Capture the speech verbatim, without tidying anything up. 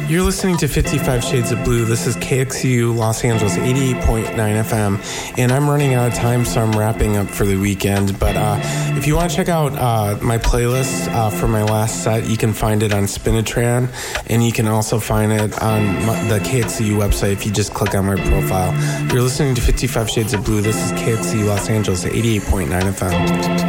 You're listening to fifty-five Shades of Blue. This is K X U Los Angeles eighty-eight point nine F M, and I'm running out of time, so I'm wrapping up for the weekend. But uh, if you want to check out uh, my playlist uh, for my last set, you can find it on Spinitran, and you can also find it on my, the K X U website if you just click on my profile. You're listening to fifty-five Shades of Blue. This is K X U Los Angeles eighty-eight point nine F M.